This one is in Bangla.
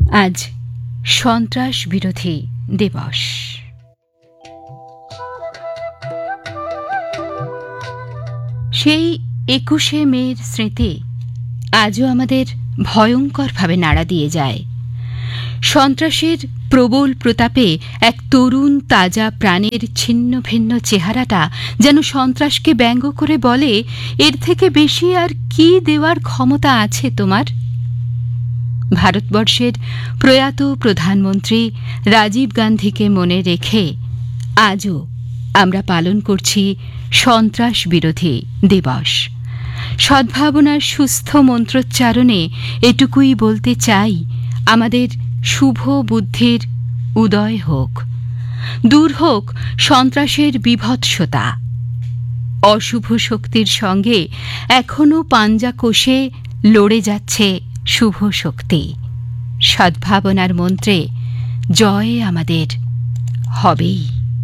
আজ সন্ত্রাস বিরোধী দিবস। সেই ২১শে মের স্মৃতি আজও আমাদের ভয়ঙ্করভাবে নাড়া দিয়ে যায়। সন্ত্রাসের প্রবল প্রতাপে এক তরুণ তাজা প্রাণের ছিন্ন ভিন্ন চেহারাটা যেন সন্ত্রাসকে ব্যঙ্গ করে বলে, এর থেকে বেশি আর কি দেওয়ার ক্ষমতা আছে তোমার? ভারতবর্ষের প্রয়াত প্রধানমন্ত্রী রাজীব গান্ধীকে মনে রেখে আজও আমরা পালন করছি সন্ত্রাস বিরোধী দিবস। সদ্ভাবনার সুস্থ মন্ত্রোচ্চারণে এটুকুই বলতে চাই, আমাদের শুভ বুদ্ধির উদয় হোক, দূর হোক সন্ত্রাসের বিভৎসতা। অশুভ শক্তির সঙ্গে এখনো পাঞ্জা কষে লড়ে যাচ্ছে শুভ শক্তি। সদ্ভাবনার মন্ত্রে জয় আমাদের হবেই।